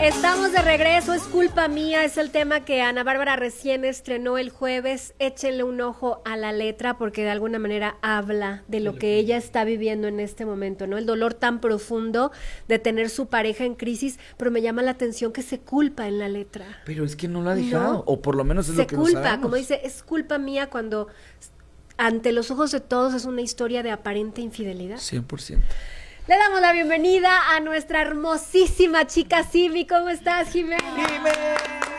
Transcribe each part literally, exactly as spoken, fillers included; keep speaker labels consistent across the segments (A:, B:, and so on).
A: Estamos de regreso, es culpa mía, es el tema que Ana Bárbara recién estrenó el jueves. Échenle un ojo a la letra porque de alguna manera habla de lo que ella está viviendo en este momento, ¿no? El dolor tan profundo de tener su pareja en crisis, pero me llama la atención que se culpa en la letra.
B: Pero es que no lo ha dejado,
A: ¿No?
B: o por lo menos es
A: se
B: lo que no
A: culpa,
B: sabemos.
A: como dice, es culpa mía cuando ante los ojos de todos es una historia de aparente infidelidad.
B: cien por ciento.
A: Le damos la bienvenida a nuestra hermosísima chica Simi. ¿Cómo estás, Jimena?
B: ¡Jimena!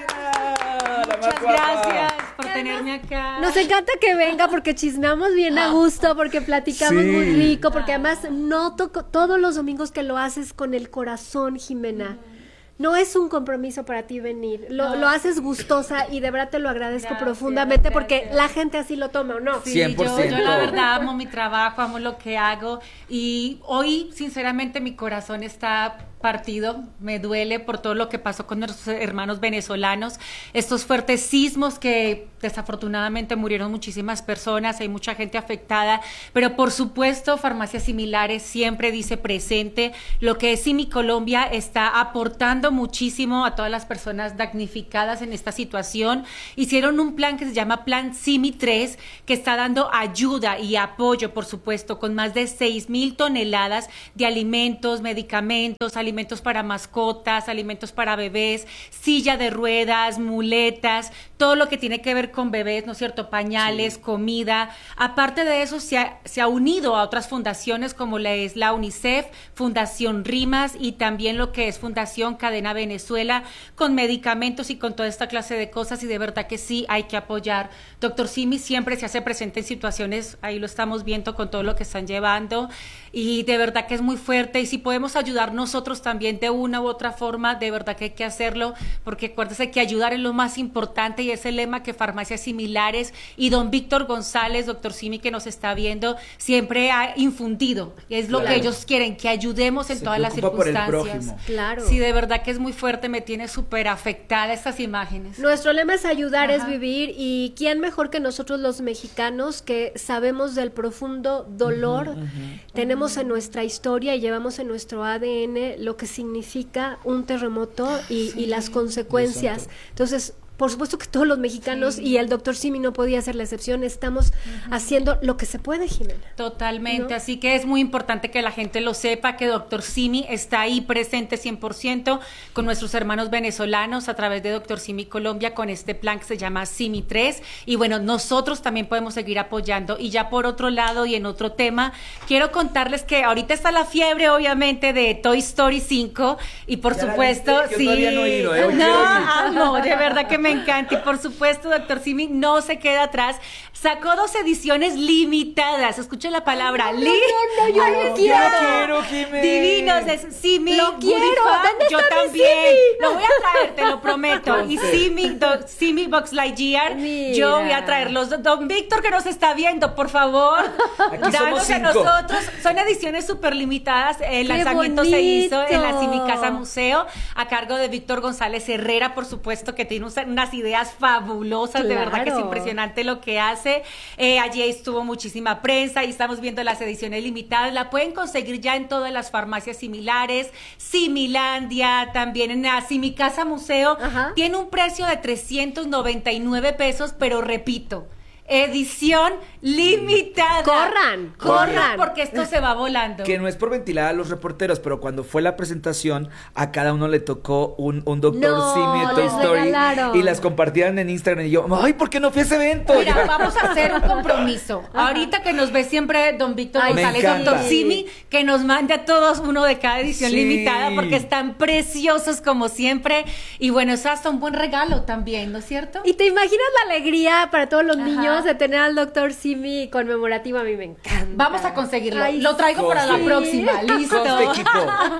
B: La más
C: Muchas
B: guapa.
C: gracias por tenerme acá.
A: Nos encanta que venga porque chismeamos bien a gusto, porque platicamos
B: Sí.
A: muy rico, porque además noto co- todos los domingos que lo haces con el corazón, Jimena. No es un compromiso para ti venir, lo,
C: No.
A: lo haces gustosa y de verdad te lo agradezco
C: Gracias,
A: profundamente porque
C: gracias.
A: la gente así lo toma, ¿o no?
C: Sí,
B: cien por
C: yo,
B: ciento.
C: yo la verdad amo mi trabajo, amo lo que hago y hoy sinceramente mi corazón está partido, me duele por todo lo que pasó con nuestros hermanos venezolanos, estos fuertes sismos que desafortunadamente murieron muchísimas personas, hay mucha gente afectada, pero por supuesto Farmacias Similares siempre dice presente, lo que es Simi Colombia está aportando muchísimo a todas las personas damnificadas en esta situación, hicieron un plan que se llama Plan Simi tres, que está dando ayuda y apoyo, por supuesto, con más de seis mil toneladas de alimentos, medicamentos, alimentos para mascotas, alimentos para bebés, silla de ruedas, muletas, todo lo que tiene que ver con bebés, ¿no es cierto? Pañales, sí. Comida. Aparte de eso, se ha, se ha unido a otras fundaciones como la es la UNICEF, Fundación RIMAS y también lo que es Fundación Cadena Venezuela, con medicamentos y con toda esta clase de cosas, y de verdad que sí hay que apoyar. Doctor Simi siempre se hace presente en situaciones, ahí lo estamos viendo con todo lo que están llevando, y de verdad que es muy fuerte, y si podemos ayudar nosotros también de una u otra forma, de verdad que hay que hacerlo, porque acuérdese que ayudar es lo más importante, y es el lema que Farmacias Similares y don Víctor González, doctor Simi, que nos está viendo, siempre ha infundido, es lo
B: Claro.
C: que ellos quieren, que ayudemos en
B: Se
C: todas las
B: preocupa por el
C: circunstancias.
B: prójimo.
A: Claro.
C: Sí, de verdad que es muy fuerte, me tiene súper afectada estas imágenes.
A: Nuestro lema es ayudar,
C: Ajá.
A: es vivir, y quién mejor que nosotros los mexicanos que sabemos del profundo dolor,
B: Ujú, ujú.
A: tenemos en nuestra historia y llevamos en nuestro A D N lo que significa un terremoto y,
C: Sí,
A: y las consecuencias.
B: exacto.
A: Entonces, por supuesto que todos los mexicanos,
C: Sí.
A: y el doctor Simi no podía ser la excepción, estamos haciendo lo que se puede, Jimena.
C: Totalmente,
A: ¿No?
C: así que es muy importante que la gente lo sepa, que doctor Simi está ahí presente cien por ciento con nuestros hermanos venezolanos a través de doctor Simi Colombia con este plan que se llama Simi tres, y bueno, nosotros también podemos seguir apoyando. Y ya por otro lado y en otro tema, quiero contarles que ahorita está la fiebre obviamente de Toy Story cinco, y por
B: ¿Ya la
C: supuesto,
B: viste? Yo
C: sí,
B: todavía no he ido, ¿eh? Hoy
C: no,
B: quiero ir.
C: amo, de verdad que me encanta, y por supuesto doctor Simi no se queda atrás, sacó dos ediciones limitadas, escuchen la palabra, li-
A: no, yo
C: Ay,
A: lo
C: es
A: quiero.
C: cierto.
B: Yo quiero, Jimé.
C: Divinos, es Simi,
A: Lo quiero.
C: Woody Fan,
A: ¿Dónde
C: yo
A: está mi
C: también,
A: Simi?
C: lo voy a traer, te lo prometo, y
B: Conste.
C: Simi, do- Simi Box Lightyear,
A: Mira.
C: yo voy a traerlos. Don Víctor, que nos está viendo, por favor,
B: Aquí
C: danos
B: somos
C: a
B: cinco.
C: nosotros, son ediciones súper limitadas, el
A: ¡Qué
C: lanzamiento se hizo en la
A: bonito!
C: Simi Casa Museo, a cargo de Víctor González Herrera, por supuesto, que tiene unas- unas ideas fabulosas, de verdad que es
A: Claro.
C: impresionante lo que hace. Eh, allí estuvo muchísima prensa y estamos viendo las ediciones limitadas. La pueden conseguir ya en todas las farmacias similares, Similandia, también en la Simi Casa Museo.
A: Ajá.
C: Tiene un precio de trescientos noventa y nueve pesos, pero repito, edición limitada.
A: Corran, corran.
C: porque esto se va volando.
B: Que no es por ventilar a los reporteros, pero cuando fue la presentación, a cada uno le tocó un, un doctor
A: No,
B: Simi de Toy
A: les
B: Story
A: regalaron.
B: y las compartían en Instagram, y yo, ay, ¿por qué no fui a ese evento?
C: Mira,
B: Ya.
C: vamos a hacer un compromiso. Ahorita que nos ve siempre don Víctor
A: Ay,
C: González,
B: me encanta.
C: doctor Simi, que nos mande a todos uno de cada edición
B: Sí.
C: limitada, porque están preciosos como siempre. Y bueno, es hasta un buen regalo también, ¿no es cierto?
A: ¿Y te imaginas la alegría para todos los
C: Ajá.
A: niños de tener al doctor Simi conmemorativo? A mí me encanta.
C: Vamos a conseguirlo.
A: Ay,
C: Lo traigo para la
B: sí.
C: próxima. Listo.
B: Conste, equipo.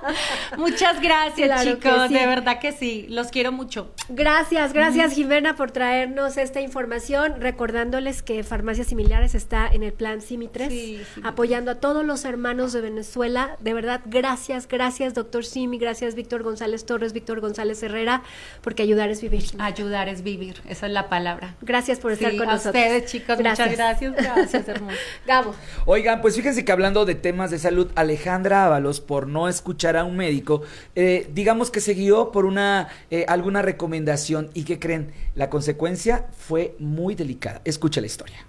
C: Muchas gracias,
A: Claro que
C: chicos.
A: sí.
C: De verdad que sí. Los quiero mucho.
A: Gracias, gracias Jimena por traernos esta información, recordándoles que Farmacias Similares está en el plan Simi tres,
C: Sí, sí.
A: apoyando a todos los hermanos de Venezuela. De verdad, gracias, gracias doctor Simi, gracias Víctor González Torres, Víctor González Herrera, porque ayudar es vivir.
C: Ayudar es vivir. Esa es la palabra.
A: Gracias por estar
C: Sí,
A: con
C: a
A: nosotros.
C: ustedes, ustedes, chicas. Gracias. Muchas gracias. Gracias, hermoso.
A: Gabo.
B: Oigan, pues fíjense que hablando de temas de salud, Alejandra Ábalos, por no escuchar a un médico, eh, digamos que se guió por una eh, alguna recomendación, y ¿qué creen? La consecuencia fue muy delicada. Escucha la historia.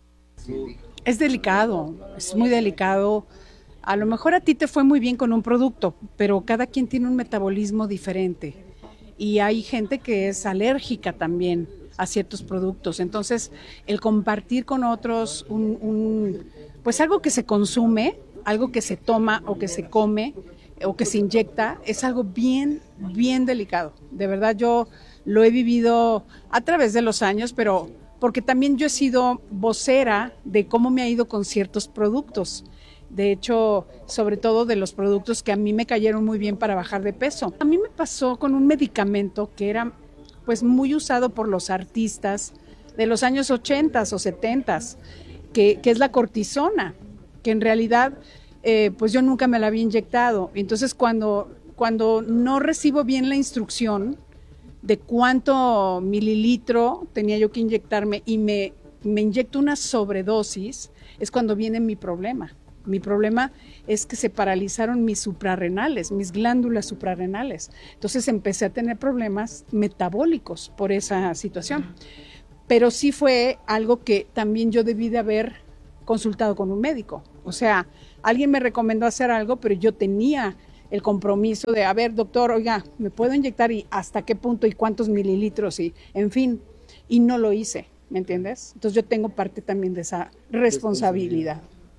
D: Es delicado, es muy delicado. A lo mejor a ti te fue muy bien con un producto, pero cada quien tiene un metabolismo diferente y hay gente que es alérgica también a ciertos productos. Entonces, el compartir con otros un, un, pues algo que se consume, algo que se toma o que se come o que se inyecta, es algo bien, bien delicado. De verdad, yo lo he vivido a través de los años, pero porque también yo he sido vocera de cómo me ha ido con ciertos productos. De hecho, sobre todo de los productos que a mí me cayeron muy bien para bajar de peso. A mí me pasó con un medicamento que era pues muy usado por los artistas de los años ochentas o setentas, que, que es la cortisona, que en realidad eh, pues yo nunca me la había inyectado. Entonces cuando, cuando no recibo bien la instrucción de cuánto mililitro tenía yo que inyectarme y me, me inyecto una sobredosis, es cuando viene mi problema. Mi problema es que se paralizaron mis suprarrenales, mis glándulas suprarrenales. Entonces empecé a tener problemas metabólicos por esa situación. Pero sí fue algo que también yo debí de haber consultado con un médico. O sea, alguien me recomendó hacer algo, pero yo tenía el compromiso de, a ver, doctor, oiga, ¿me puedo inyectar? ¿Y hasta qué punto? ¿Y cuántos mililitros? Y, en fin, y no lo hice, ¿me entiendes? Entonces yo tengo parte también de esa responsabilidad.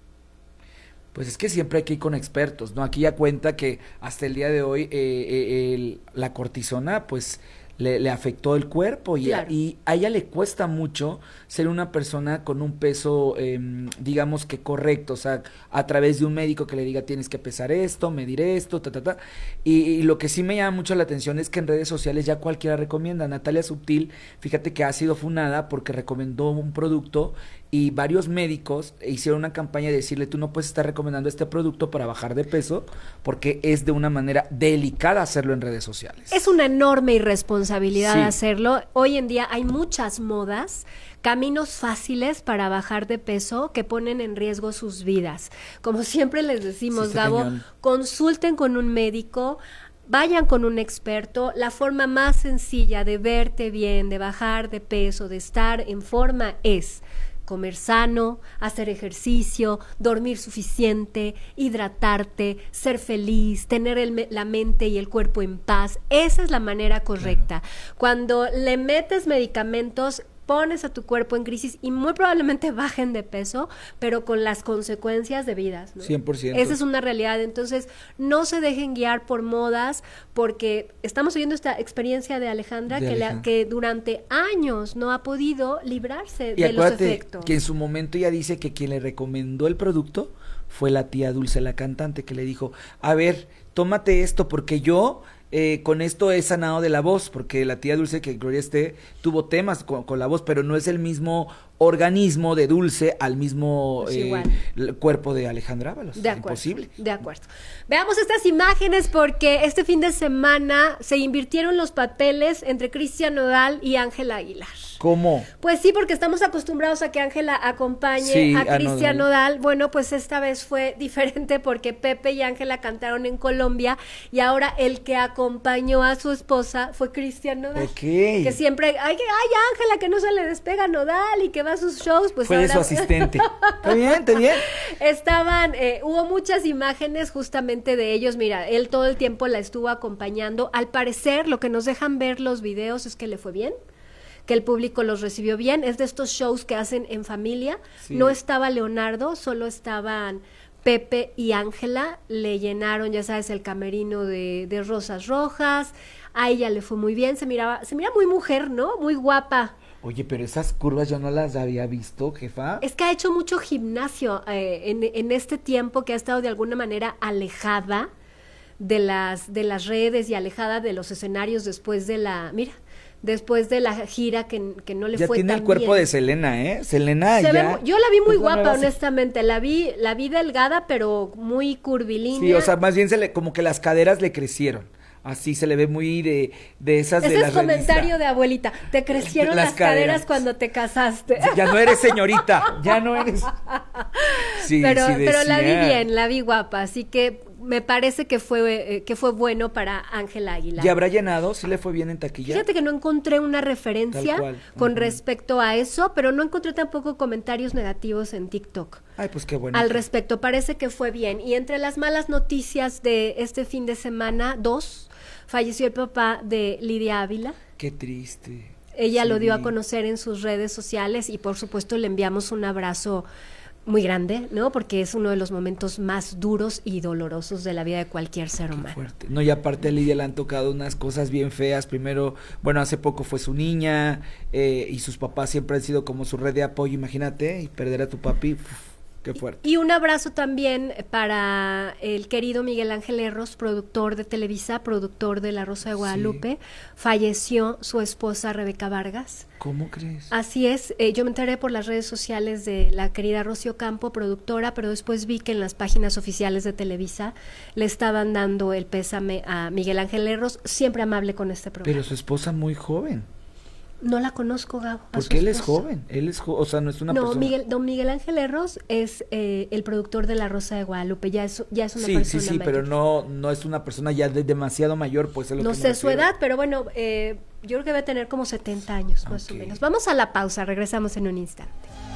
B: Pues es que siempre hay que ir con expertos, ¿no? Aquí ya cuenta que hasta el día de hoy eh, eh, el, la cortisona, pues, le, le afectó el cuerpo y,
A: Claro.
B: a, y a ella le cuesta mucho ser una persona con un peso, eh, digamos que correcto, o sea, a través de un médico que le diga tienes que pesar esto, medir esto, ta, ta, ta. Y, y lo que sí me llama mucho la atención es que en redes sociales ya cualquiera recomienda. Natalia Subtil, fíjate que ha sido funada porque recomendó un producto y varios médicos hicieron una campaña de decirle tú no puedes estar recomendando este producto para bajar de peso porque es de una manera delicada hacerlo en redes sociales.
A: Es una enorme irresponsabilidad
B: Sí.
A: hacerlo. Hoy en día hay muchas modas, caminos fáciles para bajar de peso que ponen en riesgo sus vidas. Como siempre les decimos,
B: Sí, está
A: Gabo,
B: cañón.
A: consulten con un médico, vayan con un experto. La forma más sencilla de verte bien, de bajar de peso, de estar en forma es comer sano, hacer ejercicio, dormir suficiente, hidratarte, ser feliz, tener el, la mente y el cuerpo en paz. Esa es la manera correcta. Claro. Cuando le metes medicamentos, pones a tu cuerpo en crisis y muy probablemente bajen de peso, pero con las consecuencias debidas, ¿no?
B: cien por ciento.
A: Esa es una realidad. Entonces, no se dejen guiar por modas, porque estamos viendo esta experiencia de Alejandra,
B: De
A: que,
B: Alejandra.
A: La, que durante años no ha podido librarse
B: Y
A: de los
B: acuérdate
A: efectos.
B: que en su momento ella dice que quien le recomendó el producto fue la tía Dulce, la cantante, que le dijo, a ver, tómate esto porque yo eh, con esto he sanado de la voz, porque la tía Dulce, que Gloria esté, tuvo temas con, con la voz, pero no es el mismo organismo de Dulce al mismo
A: Es
B: eh,
A: igual.
B: el cuerpo de Alejandra Ábalos.
A: De acuerdo,
B: Imposible.
A: de acuerdo. Veamos estas imágenes porque este fin de semana se invirtieron los papeles entre Cristian Nodal y Ángela Aguilar.
B: ¿Cómo?
A: Pues sí, porque estamos acostumbrados a que Ángela acompañe
B: Sí,
A: a
B: a
A: Cristian
B: Nodal.
A: Nodal. Bueno, pues esta vez fue diferente porque Pepe y Ángela cantaron en Colombia y ahora el que acompañó a su esposa fue Cristian Nodal.
B: Ok.
A: Que siempre, ay, que- ay, Ángela, que no se le despega Nodal y que va a sus shows. Pues
B: Fue de
A: ahora...
B: su asistente. Está bien, está bien.
A: Estaban, eh, hubo muchas imágenes justamente de ellos. Mira, él todo el tiempo la estuvo acompañando. Al parecer, lo que nos dejan ver los videos es que le fue bien, que el público los recibió bien. Es de estos shows que hacen en familia.
B: Sí.
A: No estaba Leonardo, solo estaban Pepe y Ángela. Le llenaron, ya sabes, el camerino de, de rosas rojas. A ella le fue muy bien. Se miraba, se mira muy mujer, ¿no? Muy guapa.
B: Oye, pero esas curvas yo no las había visto, jefa.
A: Es que ha hecho mucho gimnasio eh, en, en este tiempo que ha estado de alguna manera alejada de las, de las redes y alejada de los escenarios después de la, mira, después de la gira que, que no le
B: Ya
A: fue
B: tiene
A: tan
B: el cuerpo
A: bien.
B: de Selena, ¿eh? Selena
A: Se ve
B: ya.
A: mu- yo la vi muy
B: es la
A: guapa,
B: nueva-
A: honestamente, la vi, la vi delgada, pero muy curvilínea.
B: Sí, o sea, más bien se le, como que las caderas le crecieron. Así se le ve muy de, de esas
A: Ese
B: de
A: es
B: las
A: comentario
B: revistas.
A: de abuelita. Te crecieron
B: Las
A: las, caderas.
B: caderas
A: cuando te casaste.
B: Ya no eres señorita, ya no eres. Sí,
A: pero,
B: sí
A: pero la vi
B: decía.
A: bien, la vi guapa, así que me parece que fue, eh, que fue bueno para Ángela Aguilar.
B: ¿Y habrá llenado? ¿Sí le fue bien en taquilla?
A: Fíjate que no encontré una referencia
B: Tal cual.
A: con
B: Ujú.
A: respecto a eso, pero no encontré tampoco comentarios negativos en TikTok.
B: Ay, pues qué bueno.
A: Al respecto, parece que fue bien. Y entre las malas noticias de este fin de semana, dos, falleció el papá de Lidia Ávila.
B: Qué triste.
A: Ella
B: Sí.
A: lo dio a conocer en sus redes sociales y por supuesto le enviamos un abrazo muy grande, ¿no? Porque es uno de los momentos más duros y dolorosos de la vida de cualquier ser
B: Qué
A: humano.
B: fuerte. No, y aparte a Lidia le han tocado unas cosas bien feas. Primero, bueno, hace poco fue su niña eh, y sus papás siempre han sido como su red de apoyo. Imagínate, y perder a tu papi, uf, qué fuerte.
A: Y un abrazo también para el querido Miguel Ángel Erros, productor de Televisa, productor de La Rosa de Guadalupe. Sí. Falleció su esposa Rebeca Vargas.
B: ¿Cómo crees?
A: Así es, eh, yo me enteré por las redes sociales de la querida Rocío Campo, productora, pero después vi que en las páginas oficiales de Televisa le estaban dando el pésame a Miguel Ángel Erros, siempre amable con este programa.
B: Pero su esposa muy joven.
A: No la conozco, Gabo.
B: Porque él es joven, él es joven, o sea, no es una
A: no,
B: persona...
A: No, Miguel, don Miguel Ángel Erros es eh, el productor de La Rosa de Guadalupe, ya es, ya es una
B: sí,
A: persona
B: Sí, sí,
A: mayor.
B: pero no, no es una persona ya de demasiado mayor, pues es lo
A: no
B: que
A: sé
B: me
A: su
B: refiero.
A: edad, pero bueno, eh, yo creo que debe tener como setenta años, más
B: Okay.
A: o menos. Vamos a la pausa, regresamos en un instante.